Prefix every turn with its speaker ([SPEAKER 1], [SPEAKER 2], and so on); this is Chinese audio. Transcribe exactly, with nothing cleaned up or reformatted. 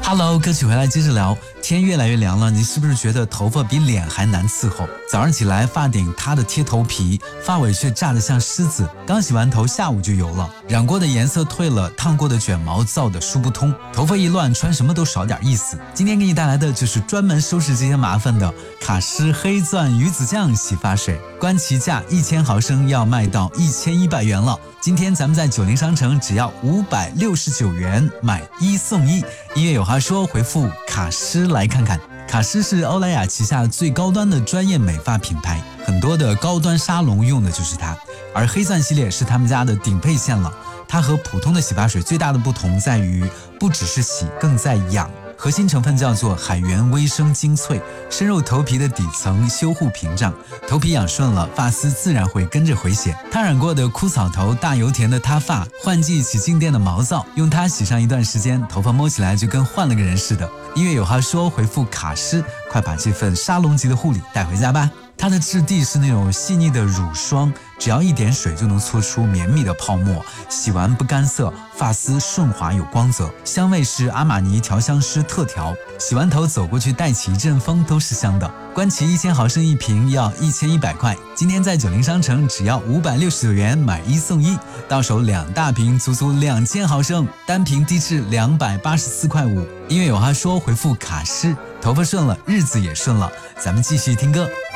[SPEAKER 1] Hello， 歌曲回来接着聊。天越来越凉了，你是不是觉得头发比脸还难伺候？早上起来发顶塌的贴头皮，发尾却炸得像狮子，刚洗完头下午就油了，染过的颜色褪了，烫过的卷毛燥得梳不通，头发一乱穿什么都少点意思。今天给你带来的就是专门收拾这些麻烦的卡诗黑钻鱼子酱洗发水，官旗价一千毫升要卖到一千一百元了。今天咱们在九零商城只要五百六十九元买一送一。音乐有话说，回复卡诗来看看。卡诗是欧莱雅旗下最高端的专业美发品牌，很多的高端沙龙用的就是它，而黑钻系列是他们家的顶配线了。它和普通的洗发水最大的不同在于，不只是洗，更在养。核心成分叫做海源微生精粹，深入头皮的底层，修护屏障，头皮养顺了，发丝自然会跟着回血。它染过的枯草头，大油田的塌发，换季起静电的毛躁，用它洗上一段时间，头发摸起来就跟换了个人似的。音乐有话说，回复卡诗，快把这份沙龙级的护理带回家吧。它的质地是那种细腻的乳霜，只要一点水就能搓出绵密的泡沫，洗完不干涩，发丝顺滑有光泽。香味是阿玛尼调香师特调，洗完头走过去带起一阵风都是香的。官旗一千毫升一瓶要一千一百块，今天在九零商城只要五百六十九元买一送一，到手两大瓶足足两千毫升，单瓶低至两百八十四块五。音乐有话说，回复卡诗，头发顺了，日子也顺了。咱们继续听歌。